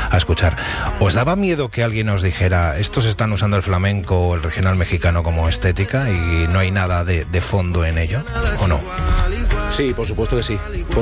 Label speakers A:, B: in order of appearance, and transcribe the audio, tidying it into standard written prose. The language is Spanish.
A: a escuchar. ¿Os daba miedo que alguien os dijera, estos están usando el flamenco o el regional mexicano como estética y no hay nada de fondo en ello? ¿O no?
B: Sí, por supuesto que sí.